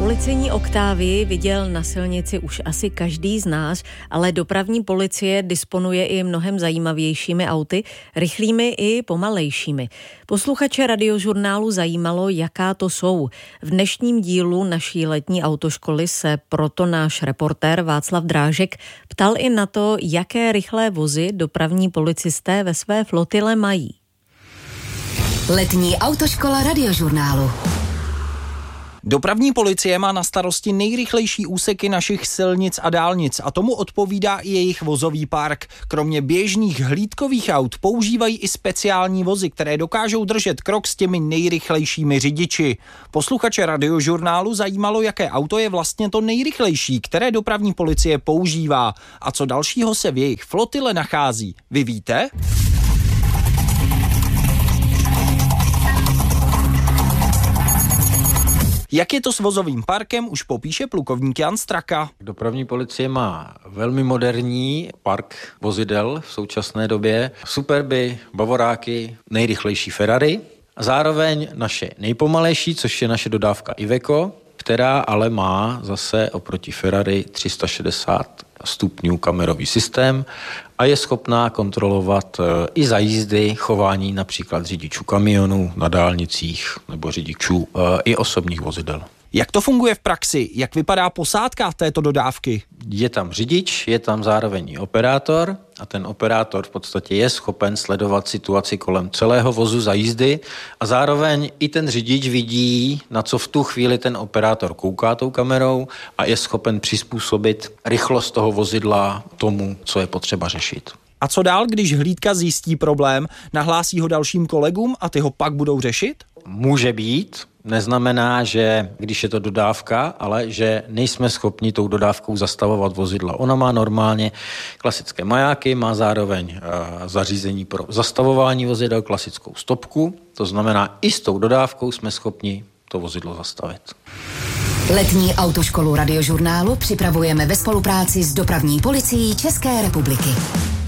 Policejní Octavii viděl na silnici už asi každý z nás, ale dopravní policie disponuje i mnohem zajímavějšími auty, rychlými i pomalejšími. Posluchače Radiožurnálu zajímalo, jaká to jsou. V dnešním dílu naší letní autoškoly se proto náš reportér Václav Drážek ptal i na to, jaké rychlé vozy dopravní policisté ve své flotile mají. Letní autoškola Radiožurnálu. Dopravní policie má na starosti nejrychlejší úseky našich silnic a dálnic a tomu odpovídá i jejich vozový park. Kromě běžných hlídkových aut používají i speciální vozy, které dokážou držet krok s těmi nejrychlejšími řidiči. Posluchače Radiožurnálu zajímalo, jaké auto je vlastně to nejrychlejší, které dopravní policie používá a co dalšího se v jejich flotile nachází. Vy víte? Jak je to s vozovým parkem, už popíše plukovník Jan Straka. Dopravní policie má velmi moderní park vozidel v současné době. Superby, bavoráky, nejrychlejší Ferrari. A zároveň naše nejpomalejší, což je naše dodávka Iveco, která ale má zase oproti Ferrari 360 stupňů kamerový systém a je schopná kontrolovat i za jízdy chování například řidičů kamionů na dálnicích nebo řidičů i osobních vozidel. Jak to funguje v praxi? Jak vypadá posádka této dodávky? Je tam řidič, je tam zároveň i operátor a ten operátor v podstatě je schopen sledovat situaci kolem celého vozu za jízdy a zároveň i ten řidič vidí, na co v tu chvíli ten operátor kouká tou kamerou a je schopen přizpůsobit rychlost toho vozidla tomu, co je potřeba řešit. A co dál, když hlídka zjistí problém, nahlásí ho dalším kolegům a ty ho pak budou řešit? Může být. Neznamená, že když je to dodávka, ale že nejsme schopni tou dodávkou zastavovat vozidla. Ona má normálně klasické majáky, má zároveň zařízení pro zastavování vozidel, klasickou stopku. To znamená, i s tou dodávkou jsme schopni to vozidlo zastavit. Letní autoškolu Radiožurnálu připravujeme ve spolupráci s Dopravní policií České republiky.